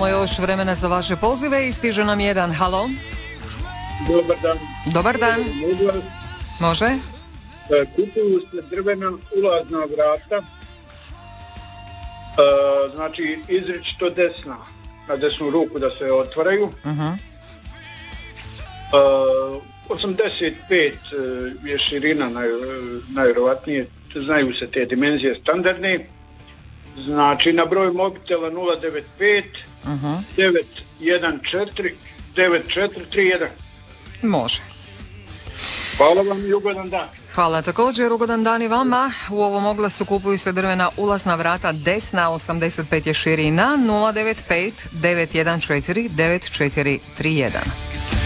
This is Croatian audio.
Imamo još vremena za vaše pozive i stiže nam jedan. Halo? Dobar dan. Dobar dan. Može? Kupuju se drvena ulazna vrata, znači izričito desna, na desnu ruku da se otvaraju. 85 je širina najvjerovatnije, znaju se te dimenzije standardne. Znači na broj mobitela 095 914 9431. Može. Hvala vam i ugodan dan. Hvala također, ugodan dan i vama. U ovom oglasu kupuju se drvena ulazna vrata desna, 85 je širina, 095 914 9431.